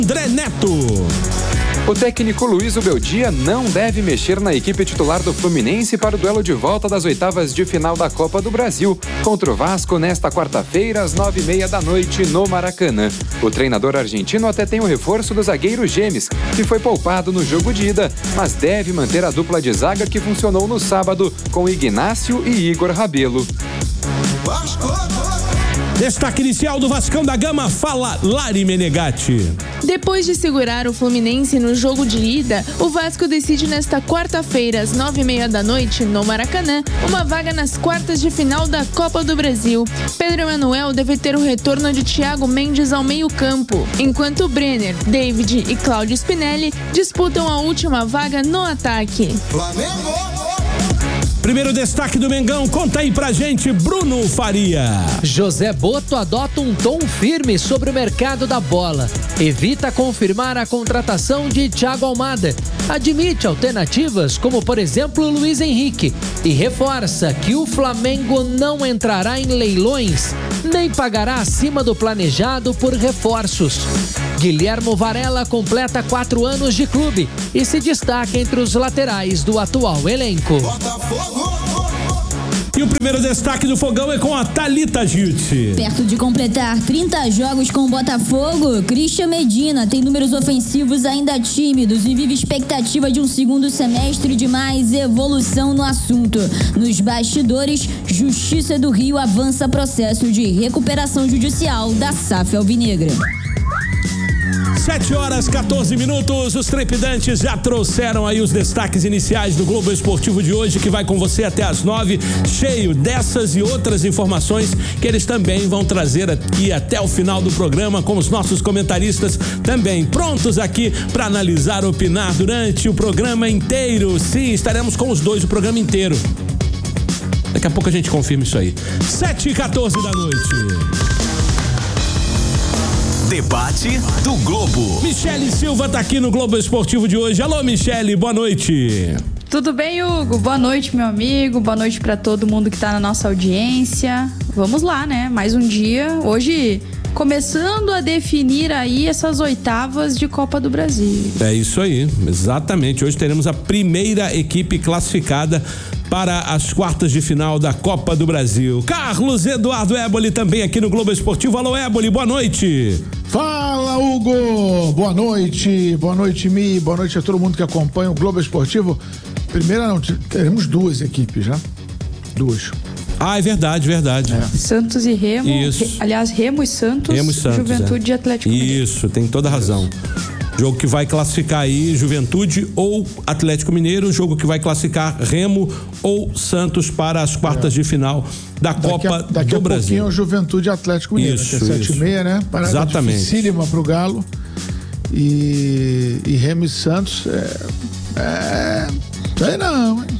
André Neto. O técnico Luiz Ubeldia não deve mexer na equipe titular do Fluminense para o duelo de volta das oitavas de final da Copa do Brasil contra o Vasco nesta quarta-feira às 9h30 da noite no Maracanã. O treinador argentino até tem o reforço do zagueiro Gemes, que foi poupado no jogo de ida, mas deve manter a dupla de zaga que funcionou no sábado com Ignácio e Igor Rabelo. Destaque inicial do Vascão da Gama, fala Lari Menegatti. Depois de segurar o Fluminense no jogo de ida, o Vasco decide nesta quarta-feira, às 9h30 da noite, no Maracanã, uma vaga nas quartas de final da Copa do Brasil. Pedro Emanuel deve ter o retorno de Thiago Mendes ao meio-campo, enquanto Brenner, David e Cláudio Spinelli disputam a última vaga no ataque. Primeiro destaque do Mengão, conta aí pra gente, Bruno Faria. José Botto adota um tom firme sobre o mercado da bola. Evita confirmar a contratação de Thiago Almada. Admite alternativas como, por exemplo, Luiz Henrique. E reforça que o Flamengo não entrará em leilões, nem pagará acima do planejado por reforços. Guilhermo Varela completa 4 anos de clube e se destaca entre os laterais do atual elenco. E o primeiro destaque do Fogão é com a Thalita Giuti. Perto de completar 30 jogos com o Botafogo, Christian Medina tem números ofensivos ainda tímidos e vive expectativa de um segundo semestre de mais evolução no assunto. Nos bastidores, Justiça do Rio avança processo de recuperação judicial da SAF Alvinegra. 7h14, os trepidantes já trouxeram aí os destaques iniciais do Globo Esportivo de hoje, que vai com você até às 9, cheio dessas e outras informações que eles também vão trazer aqui até o final do programa, com os nossos comentaristas também prontos aqui para analisar, opinar durante o programa inteiro. Sim, estaremos com os dois o programa inteiro. Daqui a pouco a gente confirma isso aí. 7h14 da noite. Debate do Globo. Michele Silva tá aqui no Globo Esportivo de hoje. Alô, Michele, boa noite. Tudo bem, Hugo? Boa noite, meu amigo. Boa noite para todo mundo que tá na nossa audiência. Vamos lá, né? Mais um dia. Hoje, começando a definir aí essas oitavas de Copa do Brasil. É isso aí, exatamente. Hoje teremos a primeira equipe classificada para as quartas de final da Copa do Brasil. Carlos Eduardo Éboli também aqui no Globo Esportivo. Alô, Éboli, boa noite. Fala, Hugo! Boa noite, Mi, boa noite a todo mundo que acompanha o Globo Esportivo. Primeira não, teremos 2 equipes, né? 2. Ah, é verdade. É. Santos e Remo. Isso. Aliás, Remo e Santos, Juventude e Atlético Mineiro. Isso, tem toda a razão. Jogo que vai classificar aí Juventude ou Atlético Mineiro, jogo que vai classificar Remo ou Santos para as quartas de final da Copa do Brasil. Daqui a pouquinho o Juventude e Atlético Mineiro, isso, que é 7h30, né? Parada exatamente. Dificílima pro Galo. E Remo e Santos sei não, hein?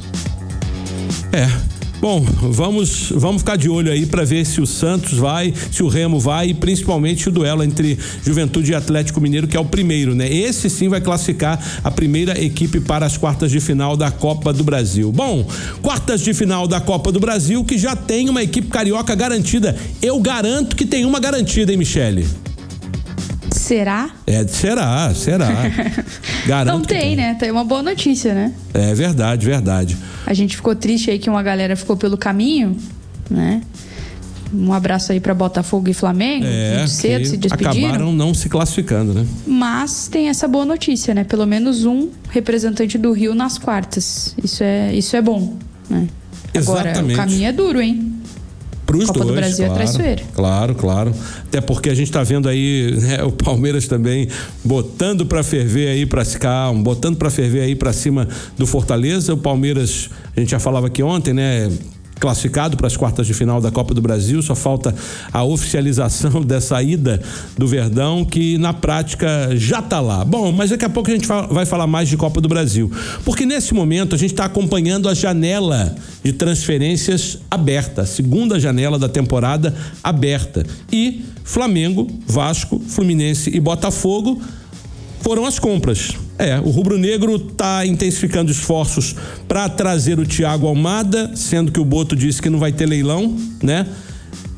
Bom, vamos ficar de olho aí para ver se o Santos vai, se o Remo vai e principalmente o duelo entre Juventude e Atlético Mineiro, que é o primeiro, né? Esse sim vai classificar a primeira equipe para as quartas de final da Copa do Brasil. Bom, quartas de final da Copa do Brasil que já tem uma equipe carioca garantida. Eu garanto que tem uma garantida, hein, Michele? Será? Será. Garanto. Não tem, né? Tem uma boa notícia, né? É verdade. A gente ficou triste aí que uma galera ficou pelo caminho, né? Um abraço aí pra Botafogo e Flamengo, muito cedo se despediram. Acabaram não se classificando, né? Mas tem essa boa notícia, né? Pelo menos um representante do Rio nas quartas. Isso é bom, né? Exatamente. Agora, o caminho é duro, hein? Pros Copa dois, do Brasil claro, é traiçoeira. Claro. Até porque a gente tá vendo aí, né, o Palmeiras também botando pra ferver aí pra cima do Fortaleza. O Palmeiras, a gente já falava aqui ontem, né? Classificado para as quartas de final da Copa do Brasil, só falta a oficialização dessa ida do Verdão, que na prática já tá lá. Bom, mas daqui a pouco a gente vai falar mais de Copa do Brasil, porque nesse momento a gente está acompanhando a janela de transferências aberta, a segunda janela da temporada aberta, e Flamengo, Vasco, Fluminense e Botafogo foram as compras. O rubro-negro está intensificando esforços para trazer o Thiago Almada, sendo que o Boto disse que não vai ter leilão, né?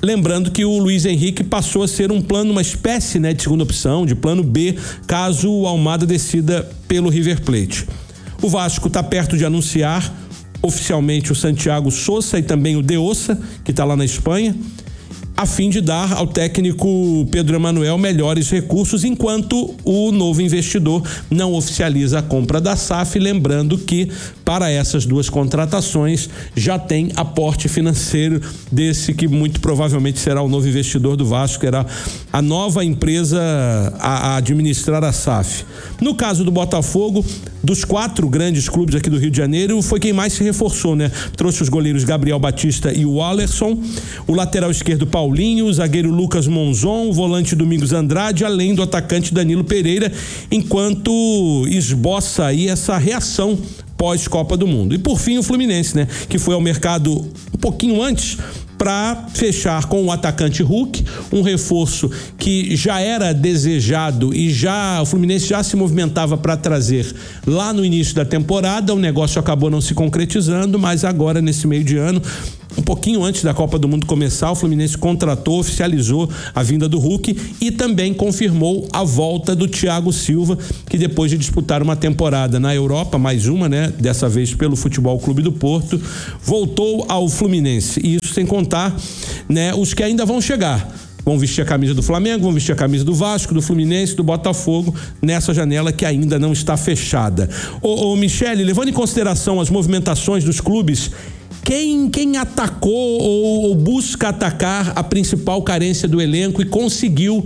Lembrando que o Luiz Henrique passou a ser um plano, uma espécie, né, de segunda opção, de plano B, caso o Almada decida pelo River Plate. O Vasco está perto de anunciar oficialmente o Santiago Sousa e também o De Ossa, que está lá na Espanha, a fim de dar ao técnico Pedro Emanuel melhores recursos, enquanto o novo investidor não oficializa a compra da SAF, lembrando que para essas duas contratações já tem aporte financeiro desse que muito provavelmente será o novo investidor do Vasco, que era a nova empresa a administrar a SAF. No caso do Botafogo, dos 4 grandes clubes aqui do Rio de Janeiro, foi quem mais se reforçou, né? Trouxe os goleiros Gabriel Batista e o Wallerson, o lateral esquerdo Paulinho, o zagueiro Lucas Monzon, o volante Domingos Andrade, além do atacante Danilo Pereira, enquanto esboça aí essa reação pós-Copa do Mundo. E por fim o Fluminense, né? Que foi ao mercado um pouquinho antes para fechar com o atacante Hulk, um reforço que já era desejado e o Fluminense já se movimentava para trazer lá no início da temporada. O negócio acabou não se concretizando, mas agora nesse meio de ano, um pouquinho antes da Copa do Mundo começar, o Fluminense contratou, oficializou a vinda do Hulk e também confirmou a volta do Thiago Silva, que depois de disputar uma temporada na Europa, mais uma, né, dessa vez pelo Futebol Clube do Porto, voltou ao Fluminense. E isso sem contar, né, os que ainda vão chegar. Vão vestir a camisa do Flamengo, vão vestir a camisa do Vasco, do Fluminense, do Botafogo, nessa janela que ainda não está fechada. Ô Michele, levando em consideração as movimentações dos clubes, quem atacou ou busca atacar a principal carência do elenco e conseguiu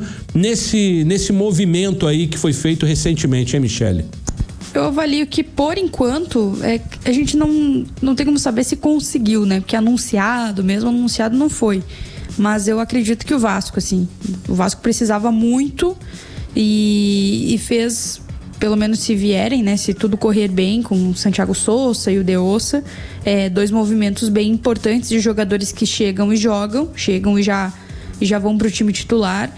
nesse movimento aí que foi feito recentemente, hein, Michele? Eu avalio que, por enquanto, a gente não tem como saber se conseguiu, né? Porque anunciado não foi. Mas eu acredito que o Vasco precisava muito e fez, pelo menos se vierem, né? Se tudo correr bem com o Santiago Sousa e o De Ossa, 2 movimentos bem importantes de jogadores que chegam e já vão para o time titular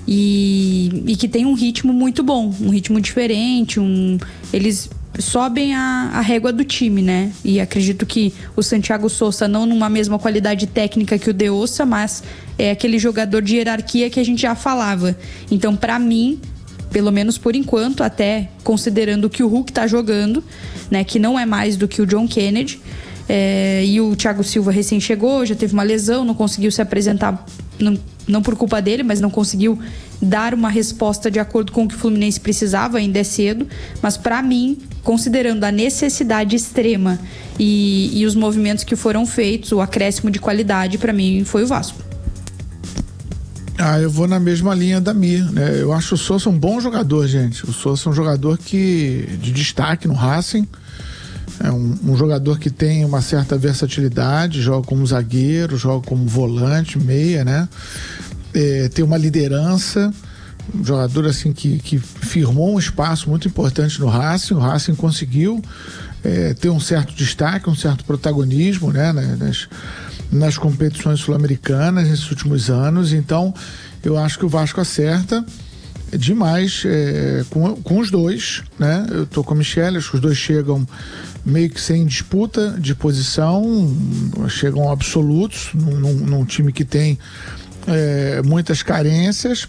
e que tem um ritmo muito bom, um ritmo diferente, eles sobem a régua do time, né? E acredito que o Santiago Sousa não numa mesma qualidade técnica que o De Ossa, mas é aquele jogador de hierarquia que a gente já falava. Então, para mim, pelo menos por enquanto, até considerando que o Hulk tá jogando, né, que não é mais do que o John Kennedy, e o Thiago Silva recém chegou, já teve uma lesão, não conseguiu se apresentar, não por culpa dele, mas não conseguiu dar uma resposta de acordo com o que o Fluminense precisava, ainda é cedo, mas para mim, considerando a necessidade extrema e os movimentos que foram feitos, o acréscimo de qualidade, para mim foi o Vasco. Eu vou na mesma linha da Mir, né? Eu acho o Sousa um bom jogador, gente. O Sousa é um jogador de destaque no Racing. É um jogador que tem uma certa versatilidade, joga como zagueiro, joga como volante, meia, né? Tem uma liderança, um jogador assim que firmou um espaço muito importante no Racing. O Racing conseguiu ter um certo destaque, um certo protagonismo, né? Nas competições sul-americanas nesses últimos anos. Então eu acho que o Vasco acerta demais com os dois, né? Eu tô com a Michele, acho que os dois chegam meio que sem disputa de posição, chegam absolutos num time que tem muitas carências,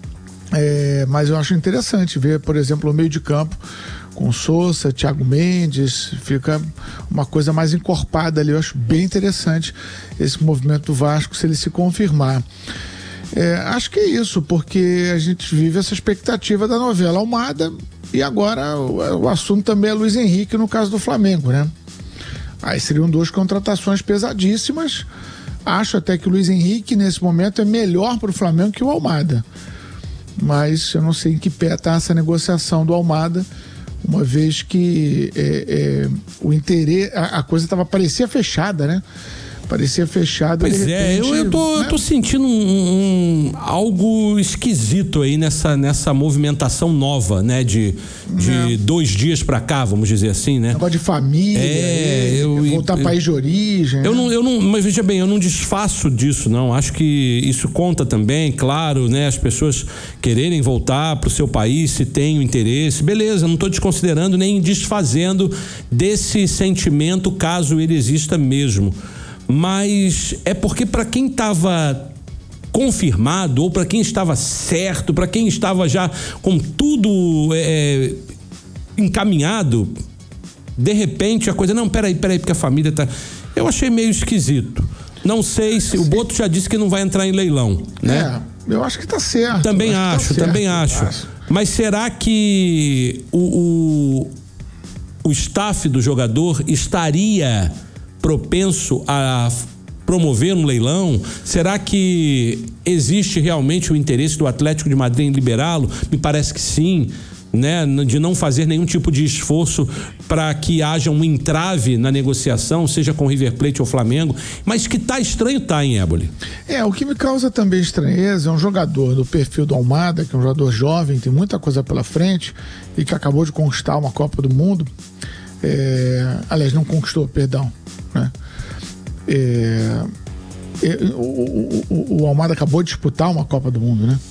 mas eu acho interessante ver, por exemplo, o meio de campo com Sousa, Thiago Mendes, fica uma coisa mais encorpada ali. Eu acho bem interessante esse movimento do Vasco, se ele se confirmar. Acho que é isso, porque a gente vive essa expectativa da novela Almada e agora o assunto também é Luiz Henrique no caso do Flamengo, né? Aí seriam 2 contratações pesadíssimas. Acho até que o Luiz Henrique nesse momento é melhor para o Flamengo que o Almada, mas eu não sei em que pé está essa negociação do Almada, uma vez que o interesse, a coisa parecia fechada, né? Parecia fechada. Pois repente, eu tô sentindo algo esquisito aí nessa movimentação nova, né? De 2 dias pra cá, vamos dizer assim, né? Negócio de família, voltar país de origem. Mas veja bem, eu não desfaço disso, não. Acho que isso conta também, claro, né? As pessoas quererem voltar pro seu país, se tem o interesse, beleza, não tô desconsiderando nem desfazendo desse sentimento, caso ele exista mesmo. Mas é porque para quem estava confirmado, ou para quem estava certo, para quem estava já com tudo encaminhado, de repente a coisa, não, peraí, porque a família tá... Eu achei meio esquisito. Não sei se... O Boto já disse que não vai entrar em leilão, né? Eu acho que tá certo. Também acho. Mas será que o staff do jogador estaria propenso a promover um leilão? Será que existe realmente o interesse do Atlético de Madrid em liberá-lo? Me parece que sim, né? De não fazer nenhum tipo de esforço para que haja um entrave na negociação, seja com River Plate ou Flamengo, mas que tá estranho, hein, Éboli? O que me causa também estranheza é um jogador do perfil do Almada, que é um jogador jovem, tem muita coisa pela frente e que acabou de conquistar uma Copa do Mundo. Aliás, não conquistou, perdão, né? O Almada acabou de disputar uma Copa do Mundo, né?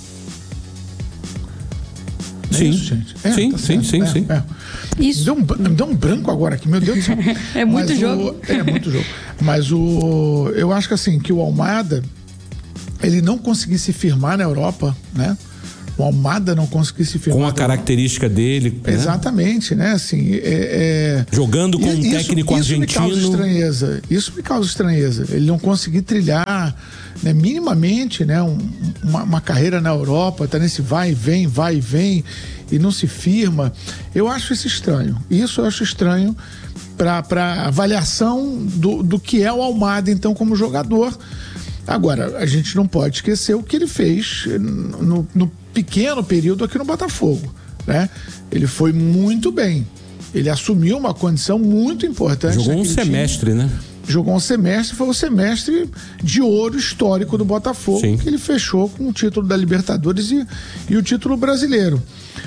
Sim, isso, gente? Sim. Isso. Me deu um branco agora aqui, meu Deus do céu. É muito jogo. É muito jogo. Mas eu acho que assim, que o Almada, ele não conseguir se firmar na Europa, né? O Almada não conseguir se firmar. Com a característica dele. Exatamente, né? Assim, jogando com um técnico argentino. Isso me causa estranheza. Ele não conseguir trilhar, né, minimamente, né, uma carreira na Europa, tá nesse vai e vem e não se firma. Eu acho isso estranho. Isso eu acho estranho para avaliação do que é o Almada, então, como jogador. Agora, a gente não pode esquecer o que ele fez no pequeno período aqui no Botafogo, né? Ele foi muito bem. Ele assumiu uma condição muito importante. Jogou um semestre, né? Jogou um semestre, foi o semestre de ouro histórico do Botafogo. Sim. Que ele fechou com o título da Libertadores e o título brasileiro.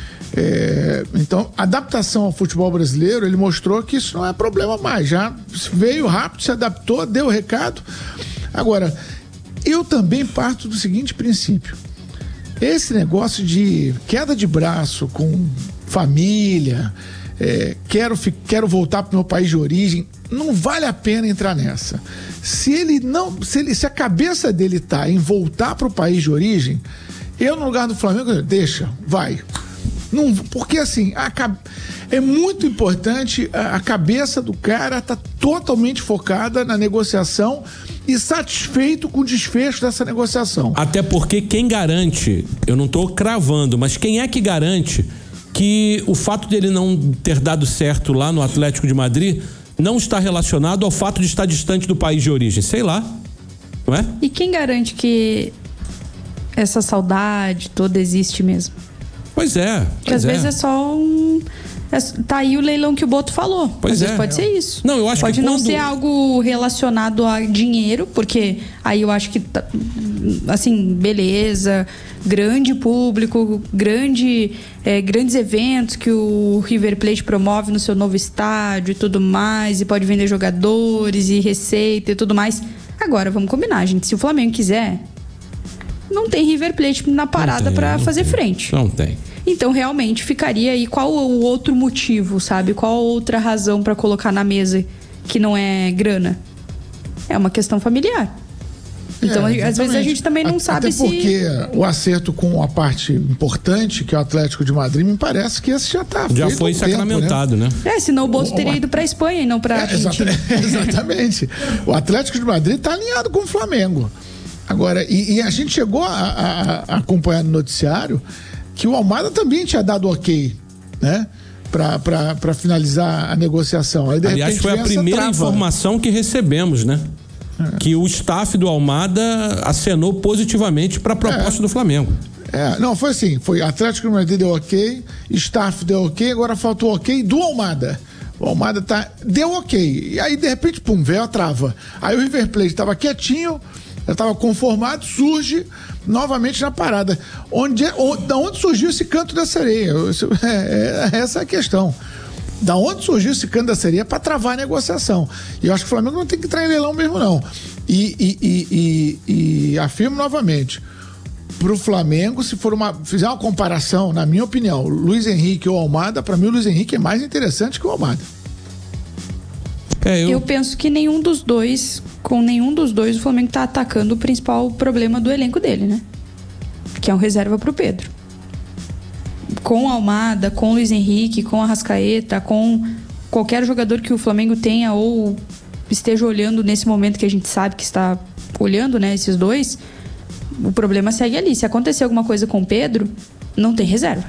Então, adaptação ao futebol brasileiro, ele mostrou que isso não é problema mais. Já veio rápido, se adaptou, deu o recado. Agora, eu também parto do seguinte princípio: esse negócio de queda de braço com família, quero voltar para o meu país de origem, não vale a pena entrar nessa. Se a cabeça dele tá em voltar para o país de origem, eu no lugar do Flamengo, deixa, vai. Não, porque assim, é muito importante, a cabeça do cara tá totalmente focada na negociação e satisfeito com o desfecho dessa negociação. Até porque quem garante, eu não tô cravando, mas quem é que garante que o fato dele não ter dado certo lá no Atlético de Madrid não está relacionado ao fato de estar distante do país de origem? Sei lá, não é? E quem garante que essa saudade toda existe mesmo? Pois é. Porque às vezes é só tá aí o leilão que o Boto falou. Às vezes pode ser isso. Não, eu acho pode que não ser algo relacionado a dinheiro, porque aí eu acho que, assim, beleza, grande público, grandes eventos que o River Plate promove no seu novo estádio e tudo mais, e pode vender jogadores e receita e tudo mais. Agora, vamos combinar, gente. Se o Flamengo quiser, não tem River Plate na parada pra fazer frente. Não tem. Então, realmente, ficaria aí qual o outro motivo, sabe? Qual a outra razão pra colocar na mesa que não é grana? É uma questão familiar. Então, às vezes a gente também não sabe se... Até porque o acerto com a parte importante, que é o Atlético de Madrid, me parece que esse já tá feito. Já foi sacramentado, né? Senão o Boto teria ido pra Espanha e não pra Argentina. Exatamente. O Atlético de Madrid tá alinhado com o Flamengo. Agora, e a gente chegou a acompanhar no noticiário que o Almada também tinha dado ok, né? Pra finalizar a negociação. Aí, de aliás, repente, foi a primeira informação que recebemos, né? Que o staff do Almada acenou positivamente para a proposta do Flamengo. Não, foi assim, foi Atlético de Madrid deu ok, staff deu ok, agora falta o ok do Almada. O Almada deu ok, e aí de repente, pum, veio a trava. Aí o River Plate estava quietinho, já estava conformado, surge novamente na parada. Da onde surgiu esse canto da sereia? Essa é a questão. Da onde surgiu esse canto da sereia para travar a negociação? E eu acho que o Flamengo não tem que entrar em leilão mesmo, não. E afirmo novamente, pro Flamengo, se fizer uma comparação, na minha opinião, Luiz Henrique ou Almada, para mim o Luiz Henrique é mais interessante que o Almada. Eu penso que nenhum dos dois com nenhum dos dois o Flamengo tá atacando o principal problema do elenco dele, né? Que é um reserva pro Pedro. Com o Almada, com o Luiz Henrique, com a Arrascaeta, com qualquer jogador que o Flamengo tenha ou esteja olhando nesse momento que a gente sabe que está olhando, né, esses dois, o problema segue ali. Se acontecer alguma coisa com o Pedro, não tem reserva.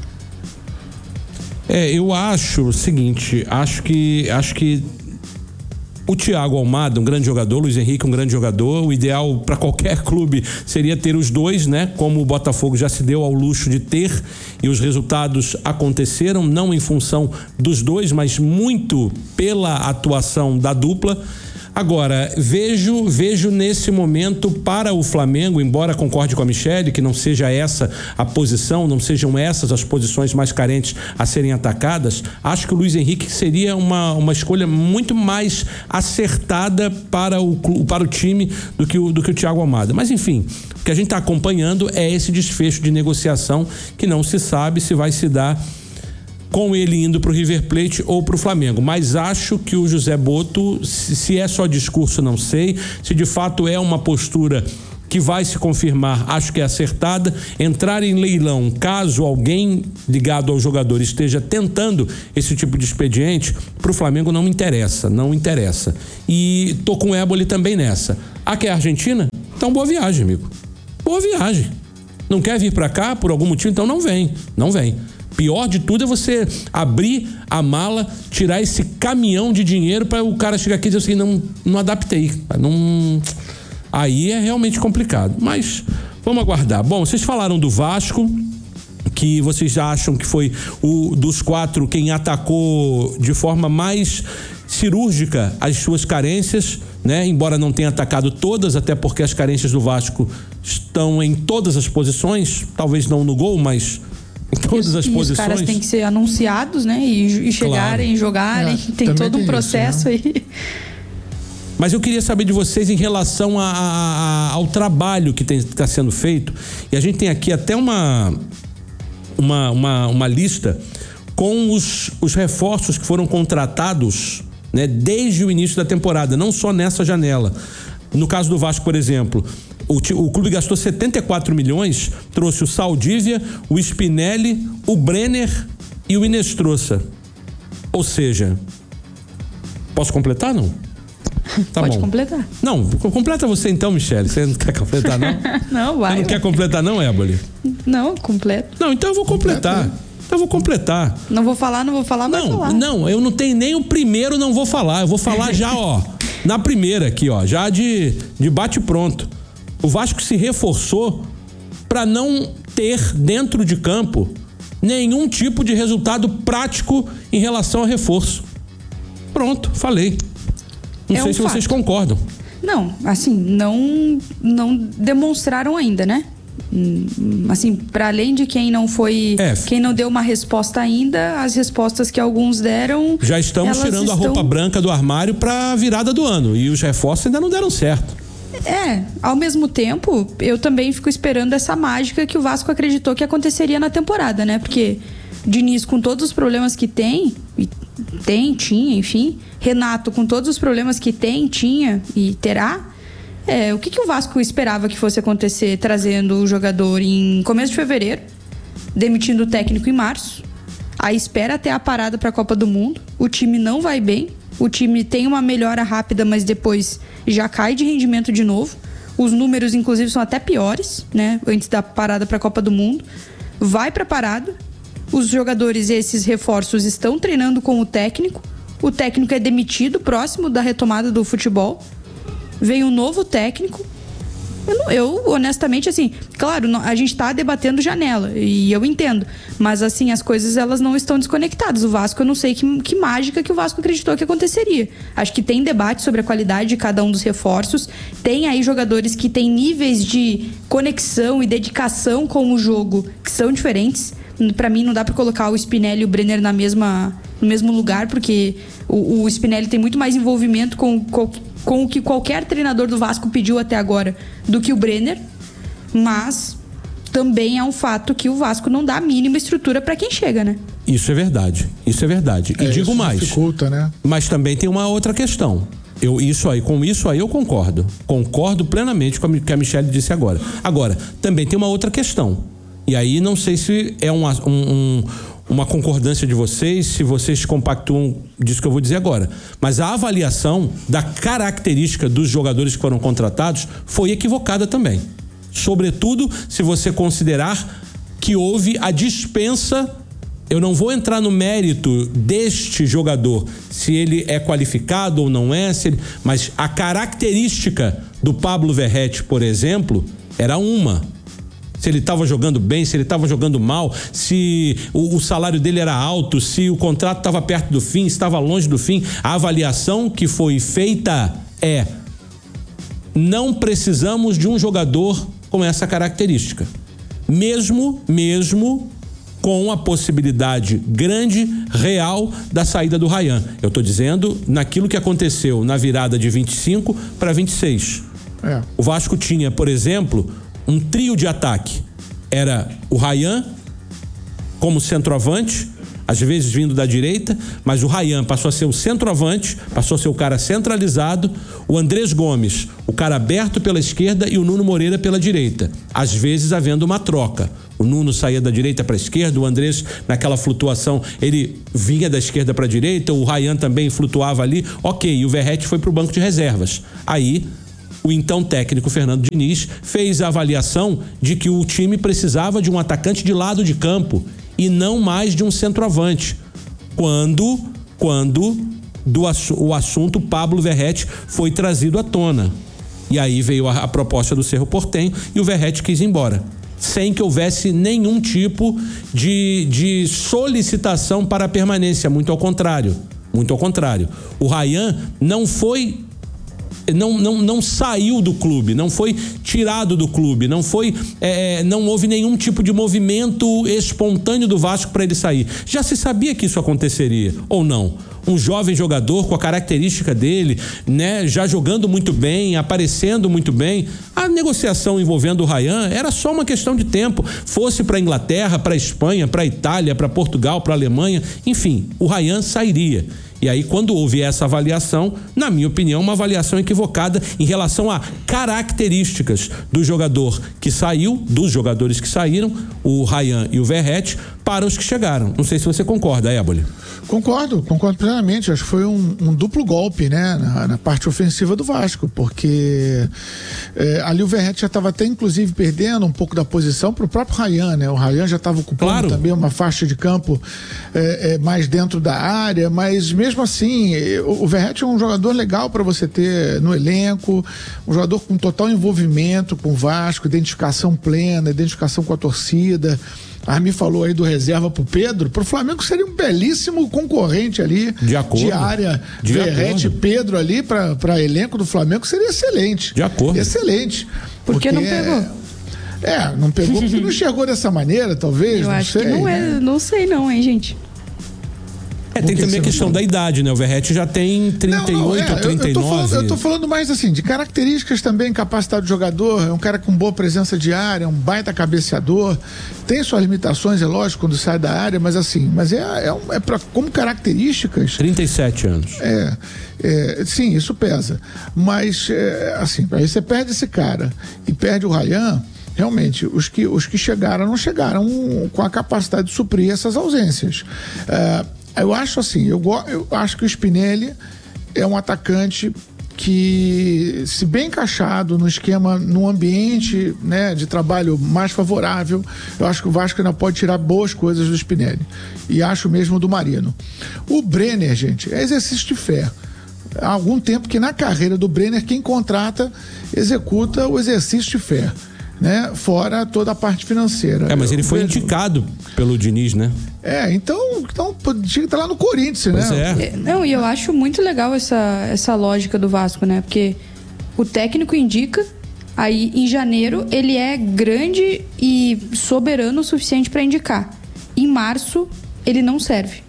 Eu acho o seguinte, acho que o Thiago Almada, um grande jogador, o Luiz Henrique, um grande jogador, o ideal para qualquer clube seria ter os dois, né? Como o Botafogo já se deu ao luxo de ter, e os resultados aconteceram, não em função dos dois, mas muito pela atuação da dupla. Agora, vejo nesse momento para o Flamengo, embora concorde com a Michele, que não seja essa a posição, não sejam essas as posições mais carentes a serem atacadas, acho que o Luiz Henrique seria uma escolha muito mais acertada para o time do que o Thiago Almada. Mas enfim, o que a gente está acompanhando é esse desfecho de negociação que não se sabe se vai se dar com ele indo para o River Plate ou para o Flamengo. Mas acho que o José Botto, se é só discurso, não sei. Se de fato é uma postura que vai se confirmar, acho que é acertada. Entrar em leilão, caso alguém ligado ao jogador esteja tentando esse tipo de expediente, para o Flamengo não interessa. E tô com o Éboli também nessa. Quer a Argentina? Então boa viagem, amigo. Boa viagem. Não quer vir para cá por algum motivo? Então não vem. Pior de tudo é você abrir a mala, tirar esse caminhão de dinheiro para o cara chegar aqui e dizer assim, não adaptei. Aí é realmente complicado. Mas vamos aguardar. Bom, vocês falaram do Vasco, que vocês já acham que foi dos 4 quem atacou de forma mais cirúrgica as suas carências, né? Embora não tenha atacado todas, até porque as carências do Vasco estão em todas as posições, talvez não no gol, mas em todas as posições. Os caras têm que ser anunciados, né? E chegarem, claro, jogarem. Tem todo um processo isso, né? Aí. Mas eu queria saber de vocês em relação ao trabalho que está sendo feito. E a gente tem aqui até uma lista com os reforços que foram contratados, né, desde o início da temporada, não só nessa janela. No caso do Vasco, por exemplo, o clube gastou 74 milhões, trouxe o Saldívia, o Spinelli, o Brenner e o Inestrosa. Ou seja, posso completar, não? Tá Pode bom. Completar. Não, completa você então, Michele. Você não quer completar, não? Não, vai. Você não quer completar, não, Éboli? Não, completo. Não, então eu vou completar. Não vou falar, mas vai falar. Não, eu não tenho nem o primeiro, não vou falar. Eu vou falar já, na primeira aqui, já de bate pronto. O Vasco se reforçou para não ter dentro de campo nenhum tipo de resultado prático em relação ao reforço. Pronto, falei. Não sei se vocês concordam. Não, assim, não demonstraram ainda, né? Assim, para além de quem não foi, quem não deu uma resposta ainda, as respostas que alguns deram, já estamos tirando a roupa branca do armário para a virada do ano, e os reforços ainda não deram certo. Ao mesmo tempo, eu também fico esperando essa mágica que o Vasco acreditou que aconteceria na temporada, né? Porque Diniz, com todos os problemas que tinha, enfim, Renato, com todos os problemas que tinha e terá, o que o Vasco esperava que fosse acontecer trazendo o jogador em começo de fevereiro, demitindo o técnico em março, aí espera até a parada para a Copa do Mundo, o time não vai bem, o time tem uma melhora rápida, mas depois já cai de rendimento de novo, os números inclusive são até piores, né, antes da parada para a Copa do Mundo, vai para a parada, os jogadores, esses reforços, estão treinando com o técnico é demitido próximo da retomada do futebol, vem um novo técnico. Eu honestamente, assim, claro, a gente tá debatendo janela e eu entendo, mas assim, as coisas elas não estão desconectadas. O Vasco, eu não sei que mágica que o Vasco acreditou que aconteceria. Acho que tem debate sobre a qualidade de cada um dos reforços, tem aí jogadores que têm níveis de conexão e dedicação com o jogo que são diferentes. Pra mim não dá pra colocar o Spinelli e o Brenner no mesmo lugar, porque o Spinelli tem muito mais envolvimento com o que qualquer treinador do Vasco pediu até agora do que o Brenner, mas também é um fato que o Vasco não dá a mínima estrutura para quem chega, né? Isso é verdade. E digo mais, dificulta, né? Mas também tem uma outra questão. Com isso aí eu concordo. Concordo plenamente com o que a Michelle disse agora. Agora, também tem uma outra questão. E aí não sei se é uma concordância de vocês, se vocês compactuam disso que eu vou dizer agora. Mas a avaliação da característica dos jogadores que foram contratados foi equivocada também. Sobretudo se você considerar que houve a dispensa. Eu não vou entrar no mérito deste jogador, se ele é qualificado ou não é, mas a característica do Pablo Verratti, por exemplo, era uma. Se ele estava jogando bem, se ele estava jogando mal, se o salário dele era alto, se o contrato estava perto do fim, se estava longe do fim. A avaliação que foi feita é: não precisamos de um jogador com essa característica. Mesmo com a possibilidade grande, real, da saída do Ryan. Eu estou dizendo naquilo que aconteceu na virada de 25 para 26. O Vasco tinha, por exemplo, um trio de ataque. Era o Ryan como centroavante, às vezes vindo da direita, mas o Ryan passou a ser o centroavante, passou a ser o cara centralizado, o Andrés Gomes, o cara aberto pela esquerda, e o Nuno Moreira pela direita, às vezes havendo uma troca. O Nuno saía da direita para a esquerda, o Andrés, naquela flutuação, ele vinha da esquerda para a direita, o Ryan também flutuava ali, ok, e o Verratti foi para o banco de reservas. Aí, o então técnico Fernando Diniz fez a avaliação de que o time precisava de um atacante de lado de campo e não mais de um centroavante. Quando o assunto Pablo Verratti foi trazido à tona. E aí veio a proposta do Cerro Porteño e o Verratti quis ir embora, sem que houvesse nenhum tipo de solicitação para a permanência, muito ao contrário. O Ryan não saiu do clube, não foi tirado do clube, não houve nenhum tipo de movimento espontâneo do Vasco para ele sair. Já se sabia que isso aconteceria, ou não? Um jovem jogador com a característica dele, né, já jogando muito bem, aparecendo muito bem. A negociação envolvendo o Ryan era só uma questão de tempo. Fosse para a Inglaterra, para a Espanha, para a Itália, para Portugal, para a Alemanha, enfim, o Ryan sairia. E aí, quando houve essa avaliação, na minha opinião, uma avaliação equivocada em relação a características do jogador que saiu, dos jogadores que saíram, o Ryan e o Verratti, para os que chegaram. Não sei se você concorda, Éboli. Concordo plenamente. Acho que foi um duplo golpe, né, na parte ofensiva do Vasco, porque ali o Verratti já estava até inclusive perdendo um pouco da posição para o próprio Ryan, né? O Ryan já estava ocupando também uma faixa de campo mais dentro da área, mas mesmo assim, o Verratti é um jogador legal para você ter no elenco, um jogador com total envolvimento com o Vasco, identificação plena, identificação com a torcida. A Armi falou aí do reserva pro Pedro. Pro Flamengo seria um belíssimo concorrente ali de área. Verratti, Pedro ali para elenco do Flamengo seria excelente. De acordo. Excelente. Por que não pegou? Não pegou porque não enxergou dessa maneira, talvez. Eu acho que não é. Não sei não, hein, gente. Tem também a questão da idade, né? O Verratti já tem 38, 39. Eu tô falando mais assim, de características também, capacidade do jogador, é um cara com boa presença de área, um baita cabeceador, tem suas limitações, é lógico, quando sai da área, mas assim, como características... 37 anos. Sim, isso pesa. Mas, assim, aí você perde esse cara e perde o Ryan. Realmente, os que chegaram não chegaram com a capacidade de suprir essas ausências. Eu acho assim, eu acho que o Spinelli é um atacante que, se bem encaixado no esquema, num ambiente, né, de trabalho mais favorável, eu acho que o Vasco ainda pode tirar boas coisas do Spinelli. E acho mesmo do Marino. O Brenner, gente, é exercício de fé. Há algum tempo que na carreira do Brenner, quem contrata executa o exercício de fé, né? Fora toda a parte financeira. Mas ele foi indicado pelo Diniz, né? Então tinha que estar lá no Corinthians, né? Não, e eu acho muito legal essa lógica do Vasco, né? Porque o técnico indica, aí em janeiro ele é grande e soberano o suficiente para indicar. Em março ele não serve.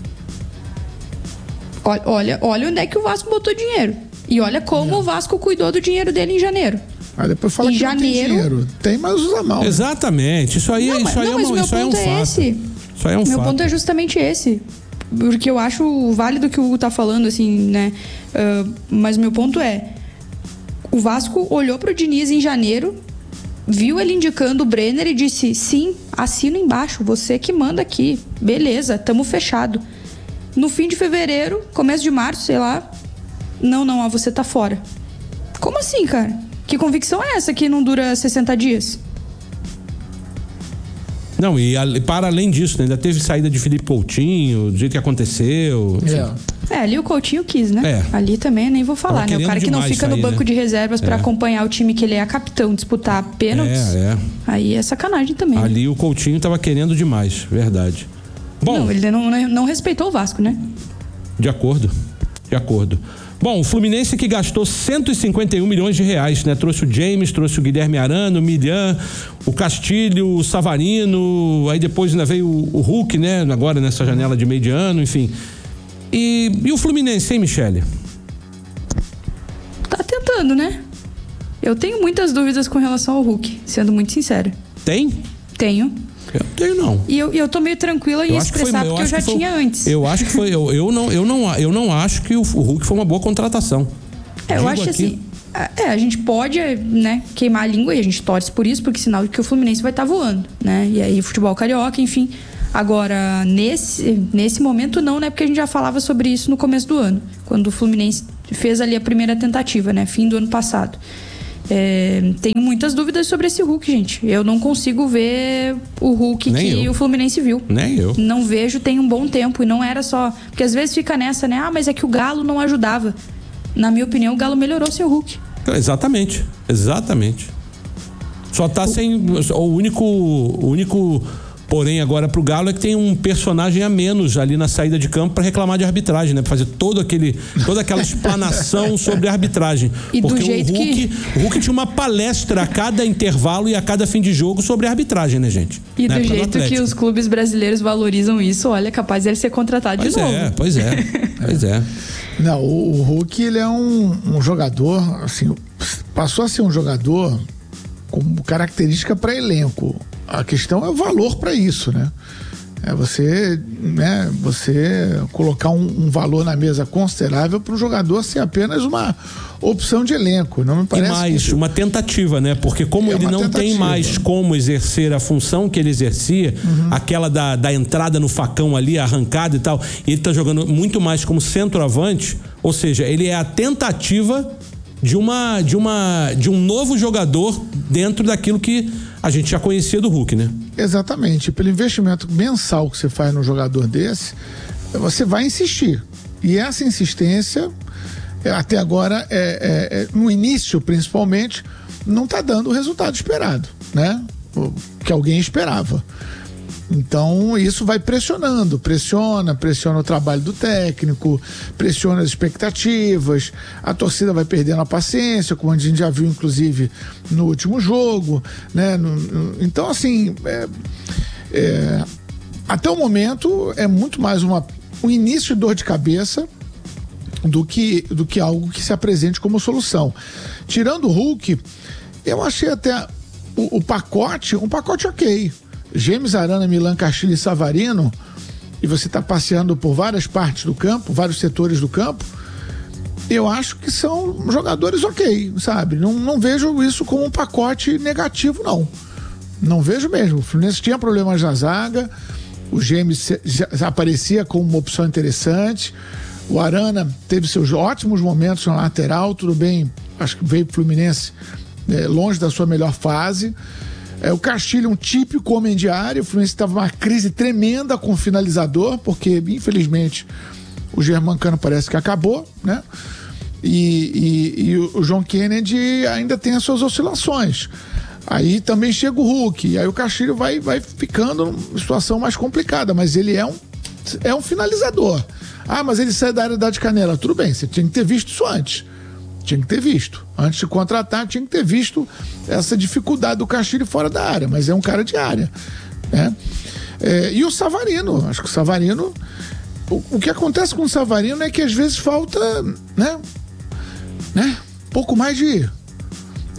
Olha onde é que o Vasco botou dinheiro. E olha como o Vasco cuidou do dinheiro dele em janeiro. Aí depois fala que não tem dinheiro. Tem, mas usa mal. Exatamente. Isso aí é um fato. Isso aí é um fato. Meu ponto é justamente esse. porque eu acho válido o que o Hugo tá falando, assim, né? Mas o meu ponto é, o Vasco olhou pro Diniz em janeiro, viu ele indicando o Brenner e disse, sim, assina embaixo, você que manda aqui, beleza, tamo fechado. No fim de fevereiro, começo de março, sei lá, não, você tá fora. Como assim, cara? Que convicção é essa que não dura 60 dias? Não, e para além disso, né, ainda teve saída de Felipe Coutinho, do jeito que aconteceu. Ali o Coutinho quis, né? Ali também nem vou falar, né? O cara que não fica no banco de reservas pra acompanhar o time que ele é capitão, disputar pênaltis. Aí é sacanagem também. Ali o Coutinho tava querendo demais, verdade. Bom, não, ele não respeitou o Vasco, né? De acordo. Bom, o Fluminense que gastou 151 milhões de reais, né? Trouxe o James, trouxe o Guilherme Arana, o Milhan, o Castilho, o Savarino, aí depois ainda veio o Hulk, né? Agora nessa janela de meio de ano, enfim. E o Fluminense, hein, Michele? Tá tentando, né? Eu tenho muitas dúvidas com relação ao Hulk, sendo muito sincera. Tem? Tenho. Eu não tenho, não. E eu tô meio tranquila em expressar, porque eu já tinha antes. Eu acho que foi. Eu não acho que o Hulk foi uma boa contratação. Eu acho assim. A gente pode, né, queimar a língua e a gente torce por isso, porque sinal de que o Fluminense vai estar voando, né? E aí, futebol carioca, enfim. Agora, nesse momento não, né? Porque a gente já falava sobre isso no começo do ano, quando o Fluminense fez ali a primeira tentativa, né? Fim do ano passado. Tenho muitas dúvidas sobre esse Hulk, gente. Eu não consigo ver o Hulk o Fluminense viu. Nem eu. Não vejo tem um bom tempo. E não era só... Porque às vezes fica nessa, né? Mas é que o Galo não ajudava. Na minha opinião, o Galo melhorou sem o Hulk. Exatamente. Só tá sem... O único porém agora pro Galo é que tem um personagem a menos ali na saída de campo para reclamar de arbitragem, né? Pra fazer toda aquela explanação sobre a arbitragem. E porque do jeito o Hulk tinha uma palestra a cada intervalo e a cada fim de jogo sobre a arbitragem, né, gente? E do jeito que os clubes brasileiros valorizam isso, olha, capaz de ele ser contratado de novo. Pois é. Não, o Hulk, ele é um jogador, assim, passou a ser um jogador como característica para elenco. A questão é o valor para isso, né? É você colocar um valor na mesa considerável para o jogador ser apenas uma opção de elenco. Não me parece. E mais, uma tentativa, né? Porque como ele não tem mais como exercer a função que ele exercia, aquela da entrada no facão ali, arrancada e tal, e ele tá jogando muito mais como centroavante, ou seja, ele é a tentativa de um novo jogador dentro daquilo que a gente já conhecia do Hulk, né? Exatamente. Pelo investimento mensal que você faz num jogador desse, você vai insistir. E essa insistência, até agora, no início principalmente, não está dando o resultado esperado, né? Que alguém esperava. Então isso vai pressiona o trabalho do técnico, pressiona as expectativas, a torcida vai perdendo a paciência, como a gente já viu inclusive no último jogo, né? Então assim, até o momento é muito mais um início de dor de cabeça do que algo que se apresente como solução. Tirando o Hulk, eu achei até um pacote ok. James, Arana, Milhan, Castilho e Savarino, e você está passeando por várias partes do campo, vários setores do campo, eu acho que são jogadores ok, sabe? Não vejo isso como um pacote negativo, não vejo mesmo. O Fluminense tinha problemas na zaga, o James já aparecia como uma opção interessante, o Arana teve seus ótimos momentos na lateral, tudo bem, acho que veio pro Fluminense longe da sua melhor fase. O Castilho, um típico homem de área. O Fluminense estava numa crise tremenda com o finalizador, porque infelizmente o Germancano parece que acabou, né? E o John Kennedy ainda tem as suas oscilações. Aí também chega o Hulk, e aí o Castilho vai ficando numa situação mais complicada, mas ele é um finalizador. Mas ele sai da área da de Canela. Tudo bem, você tinha que ter visto isso antes. Antes de contratar, tinha que ter visto essa dificuldade do Castilho fora da área, mas é um cara de área, né? E o Savarino, acho que o Savarino, o que acontece com o Savarino é que às vezes falta, né? Um pouco mais de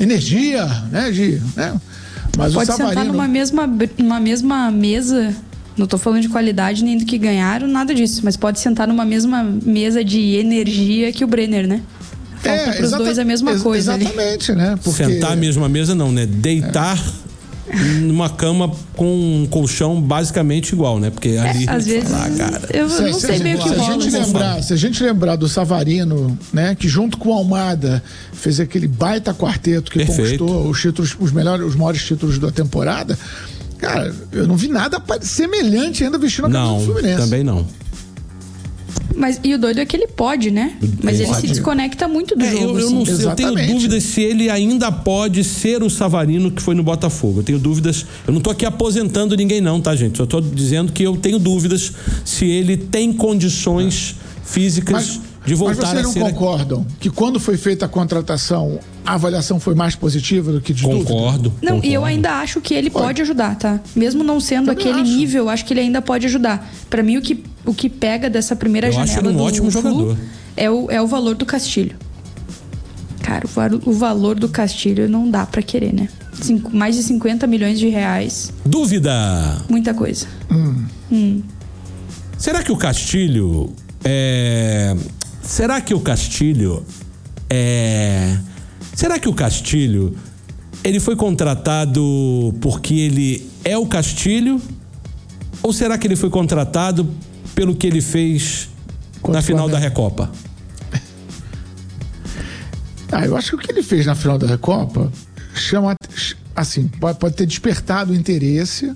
energia, né? Mas pode o Savarino... sentar numa mesma mesa Não tô falando de qualidade nem do que ganharam, nada disso. Mas pode sentar numa mesma mesa de energia que o Brenner, né? Falta pros dois a mesma coisa. Exatamente, ali. Né? Porque... Sentar à mesma mesa não, né? Deitar numa cama com um colchão basicamente igual, né? Porque ali... às vezes, cara. eu não sei bem o que rola. Se a gente lembrar do Savarino, né? Que junto com o Almada fez aquele baita quarteto que conquistou os títulos, os maiores títulos da temporada. Cara, eu não vi nada semelhante ainda vestindo a camisa do Fluminense. Não, também não. Mas, e o doido é que ele pode, né? Mas ele se desconecta muito do jogo. Eu não sei, eu tenho dúvidas se ele ainda pode ser o Savarino que foi no Botafogo. Eu tenho dúvidas. Eu não tô aqui aposentando ninguém não, tá, gente? Eu tô dizendo que eu tenho dúvidas se ele tem condições físicas de voltar a ser... Mas vocês não concordam que quando foi feita a contratação, a avaliação foi mais positiva do que de dúvida? Concordo. E eu ainda acho que ele pode ajudar, tá? Mesmo não sendo aquele nível, acho que ele ainda pode ajudar. Pra mim, o que pega dessa primeira janela acho ele um ótimo jogador. É o valor do Castilho. Cara, o valor do Castilho não dá pra querer, né? Mais de 50 milhões de reais. Dúvida! Muita coisa. Será que o Castilho Será que o Castilho ele foi contratado porque ele é o Castilho? Ou será que ele foi contratado pelo que ele fez na final da Recopa? Eu acho que o que ele fez na final da Recopa chama, assim, pode ter despertado o interesse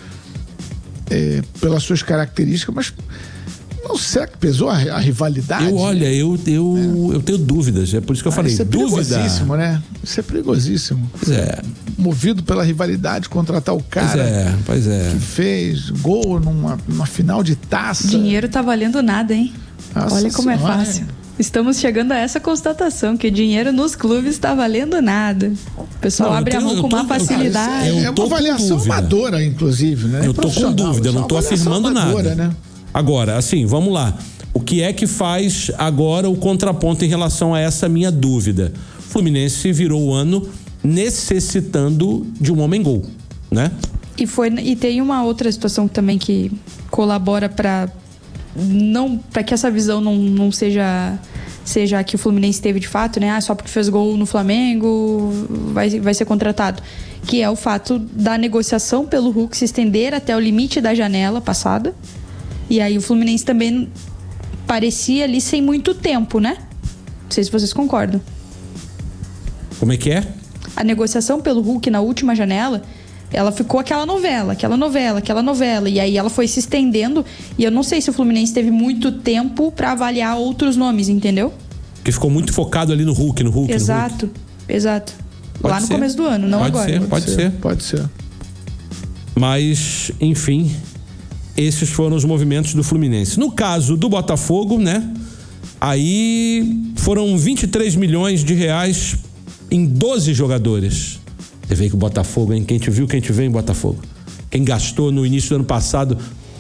pelas suas características, mas não, será que pesou a rivalidade? Eu tenho dúvidas, é por isso que eu falei. Isso é perigosíssimo, dúvida. né? Isso é perigosíssimo. Pois é. Movido pela rivalidade, contratar o cara pois é. que fez gol numa final de taça. Dinheiro tá valendo nada, hein? Nossa Olha como senhora, é fácil. Estamos chegando a essa constatação, que dinheiro nos clubes tá valendo nada. O pessoal abre a mão com uma facilidade. É uma avaliação amadora, inclusive, né? Eu tô com dúvida, eu não tô afirmando nada. Né? Agora, assim, vamos lá. O que é que faz agora o contraponto em relação a essa minha dúvida? O Fluminense virou o ano necessitando de um homem-gol, né? E tem uma outra situação também que colabora para que essa visão não seja a que o Fluminense teve de fato, né? Só porque fez gol no Flamengo vai ser contratado. Que é o fato da negociação pelo Hulk se estender até o limite da janela passada. E aí o Fluminense também parecia ali sem muito tempo, né? Não sei se vocês concordam. Como é que é? A negociação pelo Hulk na última janela, ela ficou aquela novela. E aí ela foi se estendendo. E eu não sei se o Fluminense teve muito tempo pra avaliar outros nomes, entendeu? Que ficou muito focado ali no Hulk. Exato. Lá no começo do ano, não agora. Pode ser. Mas, enfim, esses foram os movimentos do Fluminense. No caso do Botafogo, né? Aí foram 23 milhões de reais em 12 jogadores. Você vê que o Botafogo, hein? Quem te viu, quem te vê em Botafogo. Quem gastou no início do ano passado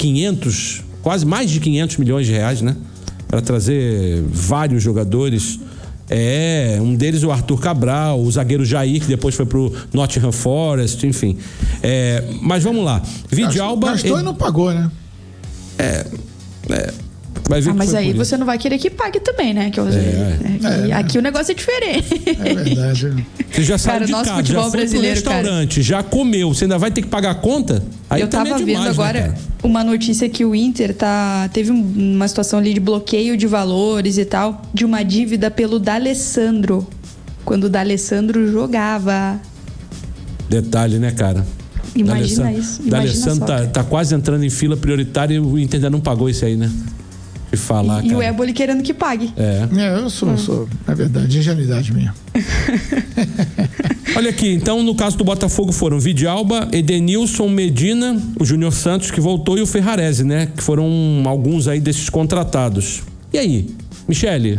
quase mais de 500 milhões de reais, né? Para trazer vários jogadores. Um deles o Arthur Cabral, o zagueiro Jair, que depois foi pro Nottingham Forest, enfim. Mas vamos lá. Vidalba... Gastou e não pagou, né? Vai ver mas aí você não vai querer que pague também, né? Aqui o negócio é diferente. É verdade. Você já saiu de casa, já foi pro restaurante, já comeu, você ainda vai ter que pagar a conta? Aí eu tava vendo agora uma notícia que o Inter teve uma situação ali de bloqueio de valores e tal, de uma dívida pelo D'Alessandro, quando o D'Alessandro jogava. Detalhe, né, cara? Imagina isso. D'Alessandro tá quase entrando em fila prioritária e o Inter ainda não pagou isso aí, né? Falar, e o Éboli querendo que pague. Eu sou, na verdade, ingenuidade minha. Olha aqui, então no caso do Botafogo foram Vidalba, Edenilson, Medina, o Júnior Santos que voltou e o Ferrarese, né? Que foram alguns aí desses contratados. E aí, Michele?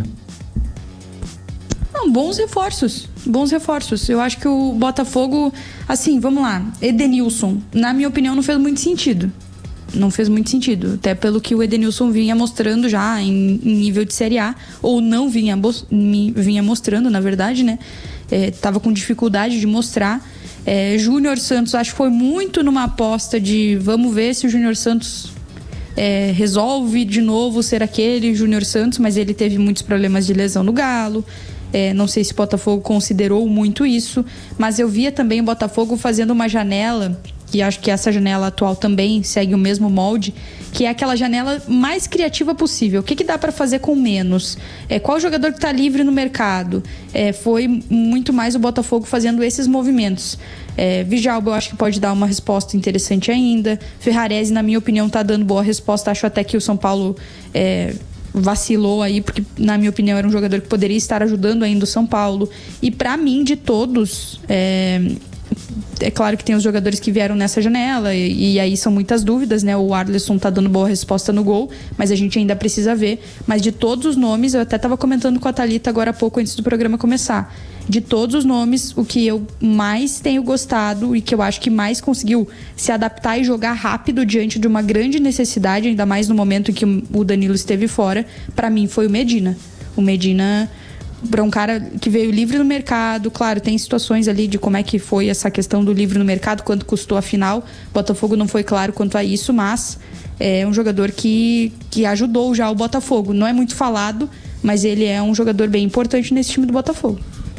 Bons reforços. Eu acho que o Botafogo, assim, vamos lá, Edenilson, na minha opinião, não fez muito sentido. Até pelo que o Edenilson vinha mostrando já em nível de Série A, ou não vinha mostrando, na verdade, né? Tava com dificuldade de mostrar. Júnior Santos, acho que foi muito numa aposta de vamos ver se o Júnior Santos resolve de novo ser aquele Júnior Santos, mas ele teve muitos problemas de lesão no Galo. Não sei se o Botafogo considerou muito isso, mas eu via também o Botafogo fazendo uma janela, e acho que essa janela atual também segue o mesmo molde, que é aquela janela mais criativa possível. O que dá para fazer com menos? Qual jogador que está livre no mercado? Foi muito mais o Botafogo fazendo esses movimentos. Vijalba, eu acho que pode dar uma resposta interessante ainda. Ferrarese, na minha opinião, está dando boa resposta. Acho até que o São Paulo vacilou aí, porque na minha opinião era um jogador que poderia estar ajudando ainda o São Paulo. E para mim, de todos, é claro que tem os jogadores que vieram nessa janela e aí são muitas dúvidas, né? O Arleson tá dando boa resposta no gol, mas a gente ainda precisa ver. Mas de todos os nomes, eu até tava comentando com a Thalita agora há pouco, antes do programa começar, de todos os nomes, o que eu mais tenho gostado e que eu acho que mais conseguiu se adaptar e jogar rápido diante de uma grande necessidade, ainda mais no momento em que o Danilo esteve fora, pra mim foi o Medina. O Medina, para um cara que veio livre no mercado, claro, tem situações ali de como é que foi essa questão do livre no mercado, quanto custou a final. Botafogo não foi claro quanto a isso, mas é um jogador que ajudou já o Botafogo. Não é muito falado, mas ele é um jogador bem importante nesse time do Botafogo.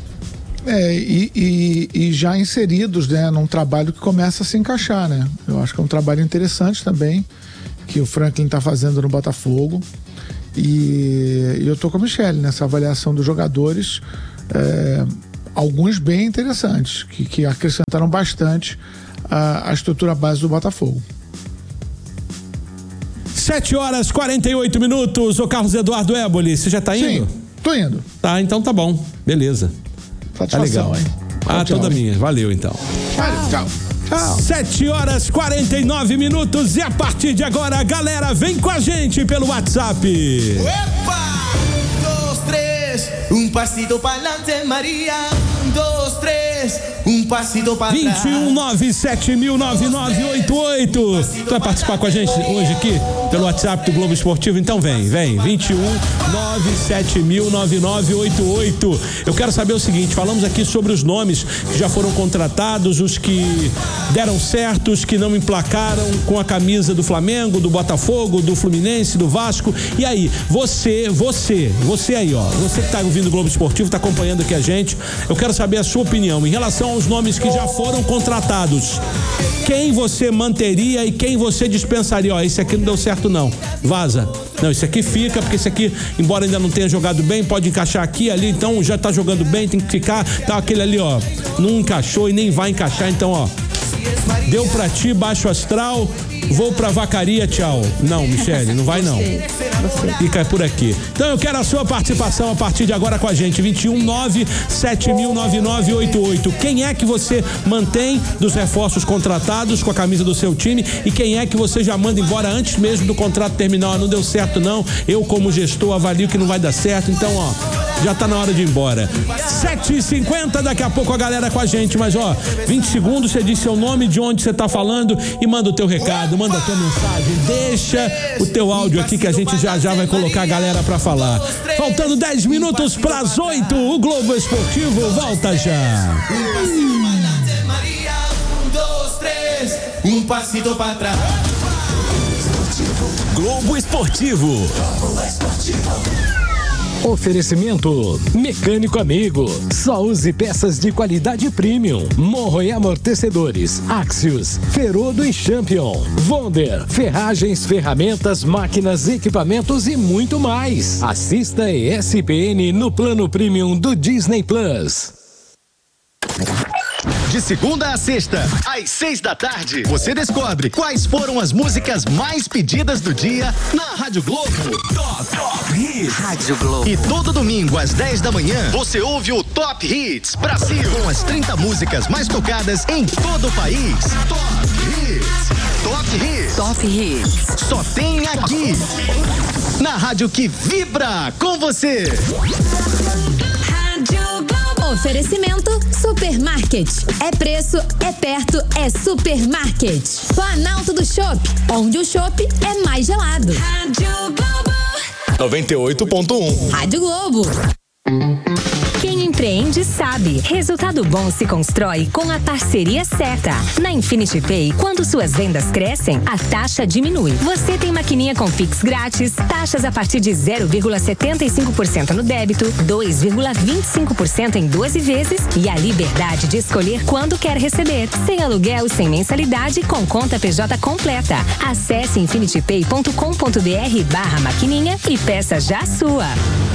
E já inseridos, né, num trabalho que começa a se encaixar, né? Eu acho que é um trabalho interessante também que o Franklin está fazendo no Botafogo. E eu tô com a Michele nessa avaliação dos jogadores, alguns bem interessantes, que acrescentaram bastante a estrutura base do Botafogo. 7h48. Ô Carlos Eduardo Éboli, você já tá indo? Sim, tô indo. Tá, então tá bom, beleza. Satisfação, tá legal, hein? Toda minha, valeu então. Tchau. 7h49 e a partir de agora, galera, vem com a gente pelo WhatsApp. Epa! 2, 3, um passito para adelante, Maria. 2, 3, um passito para trás. 219709988. Tu vai participar com a gente hoje aqui pelo WhatsApp do Globo Esportivo? Então vem. 219709988. Eu quero saber o seguinte, falamos aqui sobre os nomes que já foram contratados, os que deram certo, os que não emplacaram com a camisa do Flamengo, do Botafogo, do Fluminense, do Vasco. E aí, você aí, ó, você que tá ouvindo o Globo Esportivo, tá acompanhando aqui a gente, eu quero saber a sua opinião em relação aos nomes que já foram contratados. Quem você manteria e quem você dispensaria? Ó, esse aqui não deu certo não, vaza. Não, esse aqui fica, porque esse aqui, embora ainda não tenha jogado bem, pode encaixar aqui, ali, então já tá jogando bem, tem que ficar. Tá aquele ali, ó, não encaixou e nem vai encaixar, então, ó, deu pra ti, baixo astral, vou pra vacaria, tchau. Não, Michele, não vai não. Fica por aqui. Então eu quero a sua participação a partir de agora com a gente. 219709988. Quem é que você mantém dos reforços contratados com a camisa do seu time e quem é que você já manda embora antes mesmo do contrato terminar? Não deu certo não, eu como gestor avalio que não vai dar certo, então ó, já tá na hora de ir embora. 7h50, daqui a pouco a galera com a gente, mas ó, 20 segundos, você diz seu nome, de onde você tá falando e manda o teu recado, manda a tua mensagem, deixa o teu áudio aqui que a gente já vai colocar a galera pra falar. Faltando 10 minutos pras 8, o Globo Esportivo volta já. Um passito para trás. Globo Esportivo. Oferecimento Mecânico Amigo. Só use peças de qualidade premium. Morro e amortecedores. Axios, Ferodo e Champion. Wonder, ferragens, ferramentas, máquinas, equipamentos e muito mais. Assista ESPN no plano premium do Disney Plus. De segunda a sexta, às 6 da tarde, você descobre quais foram as músicas mais pedidas do dia na Rádio Globo. Top Hits. Rádio Globo. E todo domingo, às 10 da manhã, você ouve o Top Hits Brasil, com as 30 músicas mais tocadas em todo o país. Top Hits. Top Hits. Top Hits. Só tem aqui, na rádio que vibra com você. Oferecimento Supermarket. É preço, é perto, é Supermarket. Planalto do Chopp, onde o chopp é mais gelado. Rádio Globo. 98.1. Rádio Globo. Quem empreende sabe. Resultado bom se constrói com a parceria certa. Na Infinity Pay, quando suas vendas crescem, a taxa diminui. Você tem maquininha com Pix grátis, taxas a partir de 0,75% no débito, 2,25% em 12 vezes e a liberdade de escolher quando quer receber. Sem aluguel, sem mensalidade, com conta PJ completa. Acesse infinitypay.com.br/maquininha e peça já a sua.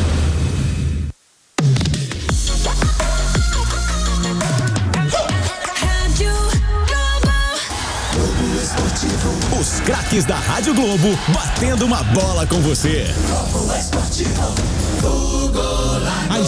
Os craques da Rádio Globo batendo uma bola com você. Globo Esportivo, às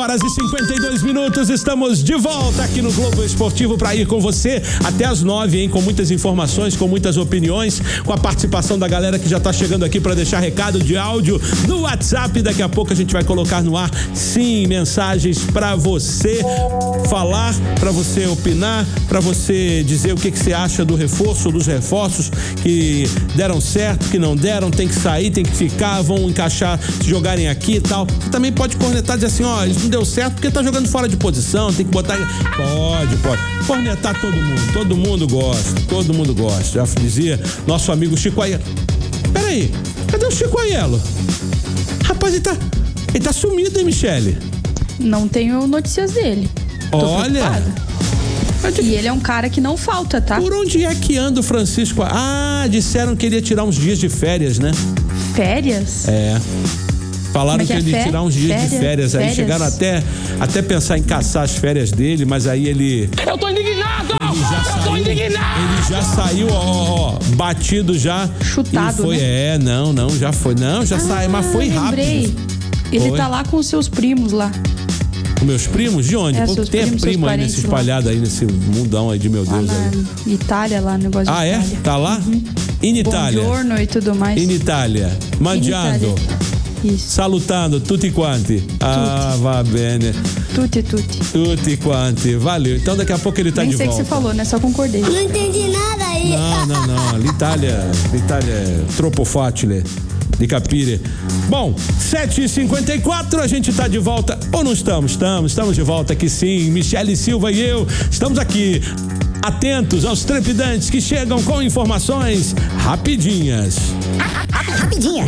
7h52, estamos de volta aqui no Globo Esportivo para ir com você até as 9, hein? Com muitas informações, com muitas opiniões, com a participação da galera que já tá chegando aqui para deixar recado de áudio no WhatsApp. Daqui a pouco a gente vai colocar no ar, sim, mensagens para você falar, para você opinar, para você dizer o que você acha do reforço, dos reforços que deram certo, que não deram, tem que sair, tem que ficar, vão encaixar, se jogarem aqui e tal. Você também pode cornetar, dizer assim, ó, isso não deu certo porque tá jogando fora de posição, tem que botar... Pode. Cornetar todo mundo gosta. Já dizia nosso amigo Chico Aiello. Peraí, cadê o Chico Aiello? Rapaz, ele tá sumido, hein, Michele? Não tenho notícias dele. Olha... E ele é um cara que não falta, tá? Por onde é que anda o Francisco? Ah, disseram que ele ia tirar uns dias de férias, né? Férias? É. Falaram que ele ia tirar uns dias de férias. Aí chegaram até pensar em caçar as férias dele, mas aí ele... Eu tô indignado! Ele já saiu, batido já. Chutado, foi, né? Já foi. Não, já saiu, mas foi lembrei. rápido. Ele foi. Tá lá com os seus primos lá. Meus primos? De onde? Pô, tem primo aí nesse espalhado aí, nesse mundão aí de meu Deus. Lá na Itália, lá, negócio de Itália. É? Tá lá? Uhum. In Itália. Buongiorno e tudo mais. In Itália. Mangiando. Isso. Salutando tutti quanti. Ah, va bene. Tutti quanti. Valeu. Então daqui a pouco ele tá de volta. Nem sei o que você falou, né? Só concordei. Não entendi nada aí. Não. L'Italia é troppo facile. De Capire. Bom, 7h54, a gente tá de volta, ou não estamos? Estamos de volta aqui sim, Michele Silva e eu estamos aqui, atentos aos trepidantes que chegam com informações rapidinhas. Rapidinha.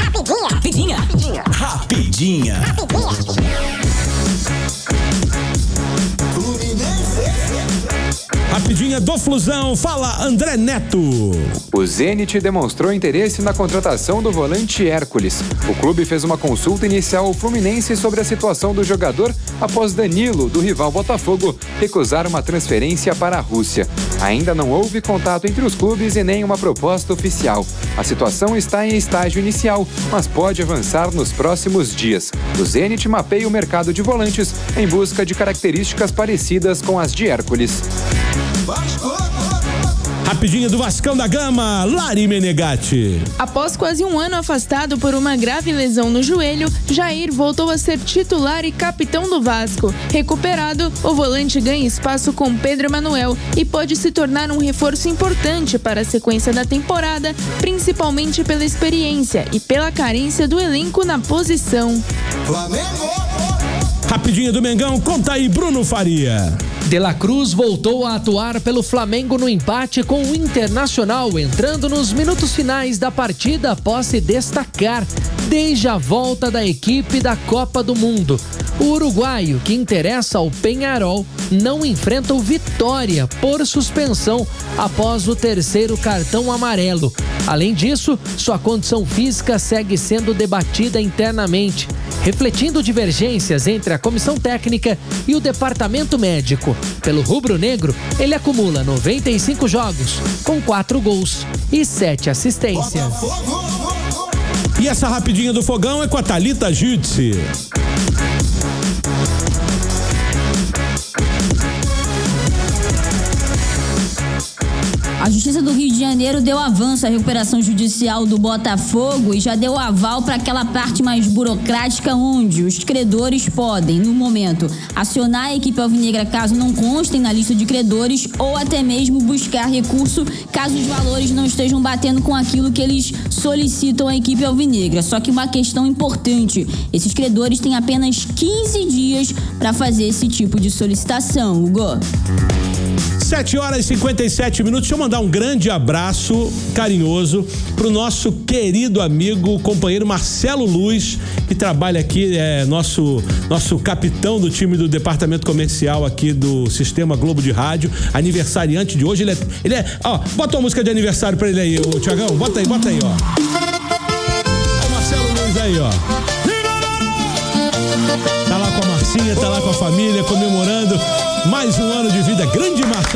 Rapidinha do Flusão, fala André Neto. O Zenit demonstrou interesse na contratação do volante Hércules. O clube fez uma consulta inicial ao Fluminense sobre a situação do jogador após Danilo, do rival Botafogo, recusar uma transferência para a Rússia. Ainda não houve contato entre os clubes e nem uma proposta oficial. A situação está em estágio inicial, mas pode avançar nos próximos dias. O Zenit mapeia o mercado de volantes em busca de características parecidas com as de Hércules. Rapidinho do Vascão da Gama, Lari Menegatti. Após quase um ano afastado por uma grave lesão no joelho, Jair voltou a ser titular e capitão do Vasco. Recuperado, o volante ganha espaço com Pedro Emanuel e pode se tornar um reforço importante para a sequência da temporada, principalmente pela experiência e pela carência do elenco na posição. Rapidinho do Mengão, conta aí, Bruno Faria. De La Cruz voltou a atuar pelo Flamengo no empate com o Internacional, entrando nos minutos finais da partida após se destacar desde a volta da equipe da Copa do Mundo. O uruguaio, que interessa ao Peñarol, não enfrenta o Vitória por suspensão após o terceiro cartão amarelo. Além disso, sua condição física segue sendo debatida internamente, refletindo divergências entre a comissão técnica e o departamento médico. Pelo rubro-negro, ele acumula 95 jogos, com 4 gols e 7 assistências. E essa rapidinha do Fogão é com a Thalita Jutsi. A Justiça do Rio de Janeiro deu avanço à recuperação judicial do Botafogo e já deu aval para aquela parte mais burocrática onde os credores podem, no momento, acionar a equipe alvinegra caso não constem na lista de credores ou até mesmo buscar recurso caso os valores não estejam batendo com aquilo que eles solicitam a equipe alvinegra. Só que uma questão importante, esses credores têm apenas 15 dias para fazer esse tipo de solicitação, Hugo. 7h57. Deixa eu mandar um grande abraço carinhoso pro nosso querido amigo, companheiro Marcelo Luz, que trabalha aqui, nosso capitão do time do departamento comercial aqui do Sistema Globo de Rádio, aniversariante de hoje. Ele é, ó, bota uma música de aniversário pra ele aí, ô Tiagão, bota aí, ó. O Marcelo Luz aí, ó. Tá lá com a Marcinha, tá lá com a família, comemorando mais um ano de vida. Grande Marcelo.